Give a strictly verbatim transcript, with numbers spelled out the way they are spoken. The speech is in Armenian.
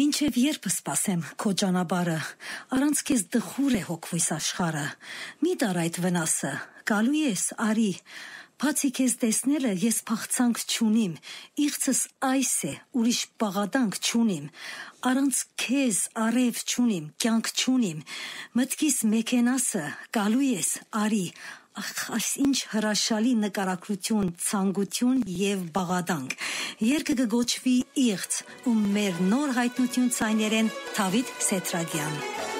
Մինչև երբ սպասեմ քո ճանապարհը, առանց քեզ դխուր է հոգվույս աշխարհը։ Մի տար այդ վնասը, գալու ես, արի։ Բացի քեզ տեսնելը ես փախցանք չունիմ, իղձս այս է, ուրիշ բաղադանք չունիմ։ Առանց քեզ արև չունիմ, կյանք չունիմ։ Մտքիս մեքենասը, գալու ես, արի։ Ախ, այս ինչ հրաշալի նկարագրություն, ցանկություն եւ բաղադանք։ Երկը կգոչվի իղձ ու մեր նոր հայտնություն ցայներեն Դավիթ Սեթրագյան։